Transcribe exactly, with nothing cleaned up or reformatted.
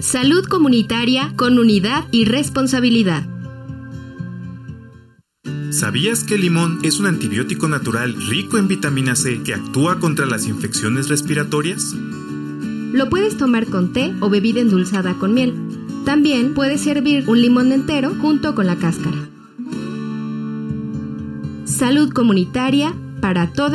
Salud comunitaria con unidad y responsabilidad. ¿Sabías que el limón es un antibiótico natural rico en vitamina C que actúa contra las infecciones respiratorias? Lo puedes tomar con té o bebida endulzada con miel. También puedes servir un limón entero junto con la cáscara. Salud comunitaria para toda